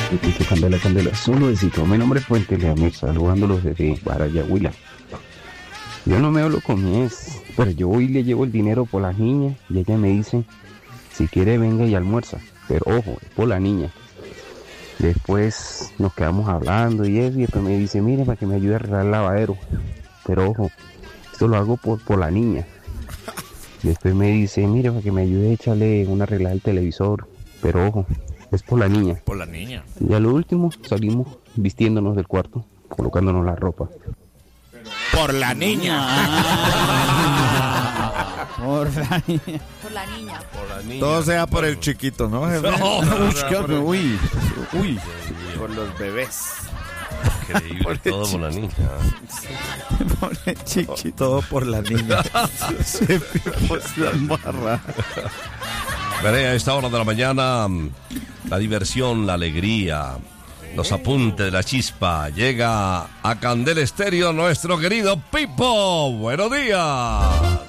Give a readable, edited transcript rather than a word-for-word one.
Candela, candela, solo besito. Mi nombre es Fuente Leamir, saludándolos desde Barayahuila. Yo no me hablo con mi ex, pero yo hoy le llevo el dinero por las niñas y ella me dice, si quiere venga y almuerza. Pero ojo, es por la niña. Después nos quedamos hablando y eso, y después me dice, mire, para que me ayude a arreglar el lavadero. Pero ojo, esto lo hago por la niña. Después me dice, mire, para que me ayude a echarle una arreglada al televisor. Pero ojo, es por la niña. Por la niña. Y a lo último salimos vistiéndonos del cuarto, colocándonos la ropa. Por la niña. Por la niña. Por la niña. Por la niña. Todo sea por el chiquito, ¿no, jefe? Uy. Por los bebés. Increíble, todo por la niña. Por el chiquito. Todo por la niña. Se la embarra. Veré a esta hora de la mañana la diversión, la alegría, los apuntes de la chispa. Llega a Candela Estéreo nuestro querido Pipo. ¡Buenos días!